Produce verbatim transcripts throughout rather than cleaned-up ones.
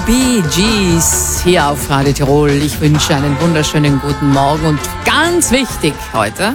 Bee Gees hier auf Radio Tirol. Ich wünsche einen wunderschönen guten Morgen und ganz wichtig heute.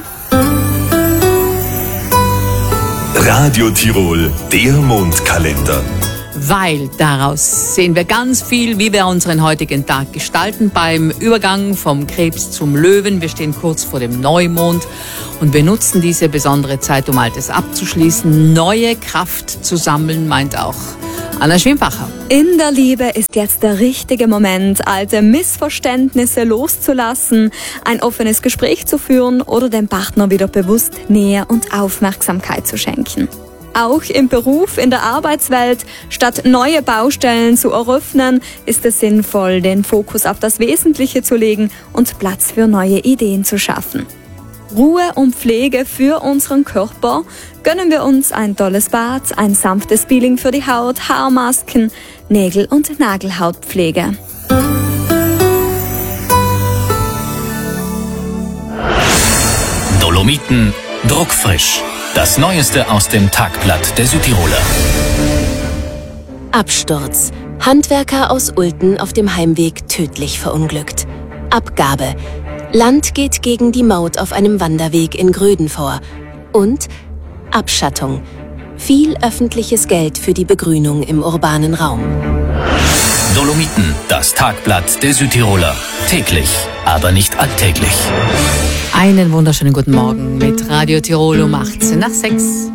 Radio Tirol, der Mondkalender. Weil daraus sehen wir ganz viel, wie wir unseren heutigen Tag gestalten beim Übergang vom Krebs zum Löwen. Wir stehen kurz vor dem Neumond und wir nutzen diese besondere Zeit, um Altes abzuschließen, neue Kraft zu sammeln, meint auch Anna Schwimbacher. In der Liebe ist jetzt der richtige Moment, alte Missverständnisse loszulassen, ein offenes Gespräch zu führen oder dem Partner wieder bewusst Nähe und Aufmerksamkeit zu schenken. Auch im Beruf, in der Arbeitswelt, statt neue Baustellen zu eröffnen, ist es sinnvoll, den Fokus auf das Wesentliche zu legen und Platz für neue Ideen zu schaffen. Ruhe und Pflege für unseren Körper. Gönnen wir uns ein tolles Bad, ein sanftes Peeling für die Haut, Haarmasken, Nägel- und Nagelhautpflege. Dolomiten druckfrisch. Das Neueste aus dem Tagblatt der Südtiroler. Absturz. Handwerker aus Ulten auf dem Heimweg tödlich verunglückt. Abgabe. Land geht gegen die Maut auf einem Wanderweg in Gröden vor. Und Abschattung. Viel öffentliches Geld für die Begrünung im urbanen Raum. Dolomiten, das Tagblatt der Südtiroler. Täglich, aber nicht alltäglich. Einen wunderschönen guten Morgen mit Radio Tirol um achtzehn nach sechs.